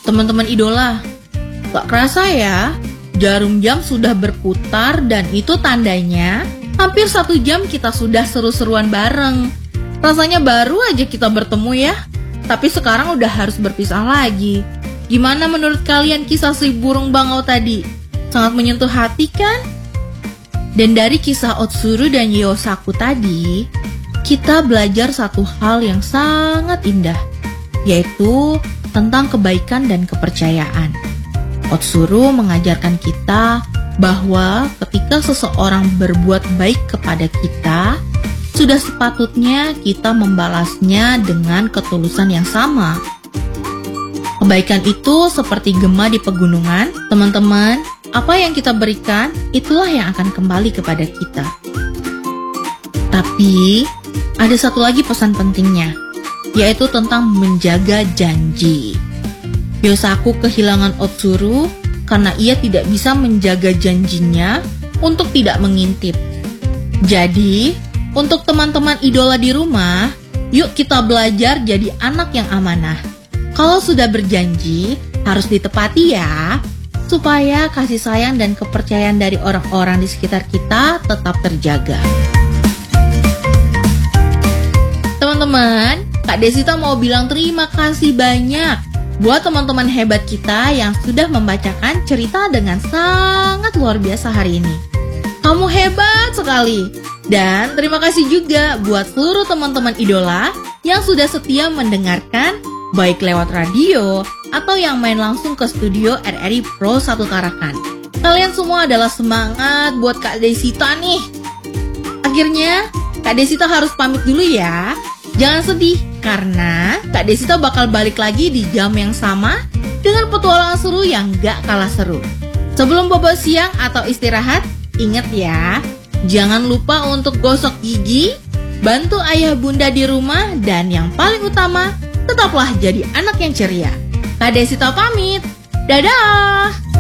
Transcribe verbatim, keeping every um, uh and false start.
Teman-teman idola, gak kerasa ya, jarum jam sudah berputar dan itu tandanya hampir satu jam kita sudah seru-seruan bareng. Rasanya baru aja kita bertemu ya, tapi sekarang udah harus berpisah lagi. Gimana menurut kalian kisah si burung bangau tadi? Sangat menyentuh hati kan? Dan dari kisah Otsuru dan Yosaku tadi, kita belajar satu hal yang sangat indah, yaitu tentang kebaikan dan kepercayaan. Otsuru mengajarkan kita bahwa ketika seseorang berbuat baik kepada kita, sudah sepatutnya kita membalasnya dengan ketulusan yang sama. Kebaikan itu seperti gema di pegunungan, teman-teman. Apa yang kita berikan, itulah yang akan kembali kepada kita. Tapi, ada satu lagi pesan pentingnya, yaitu tentang menjaga janji. Yosaku kehilangan Otsuru karena ia tidak bisa menjaga janjinya untuk tidak mengintip. Jadi, untuk teman-teman idola di rumah, yuk kita belajar jadi anak yang amanah. Kalau sudah berjanji, harus ditepati ya, supaya kasih sayang dan kepercayaan dari orang-orang di sekitar kita tetap terjaga. Teman-teman, Kak Desita mau bilang terima kasih banyak buat teman-teman hebat kita yang sudah membacakan cerita dengan sangat luar biasa hari ini. Kamu hebat sekali. Dan terima kasih juga buat seluruh teman-teman idola yang sudah setia mendengarkan, baik lewat radio atau yang main langsung ke studio R R I Pro satu Tarakan. Kalian semua adalah semangat buat Kak Desita nih. Akhirnya, Kak Desita harus pamit dulu ya. Jangan sedih, karena Kak Desita bakal balik lagi di jam yang sama dengan petualangan seru yang gak kalah seru. Sebelum bobo siang atau istirahat, ingat ya, jangan lupa untuk gosok gigi, bantu ayah bunda di rumah, dan yang paling utama, tetaplah jadi anak yang ceria. Kak Desita pamit. Dadah!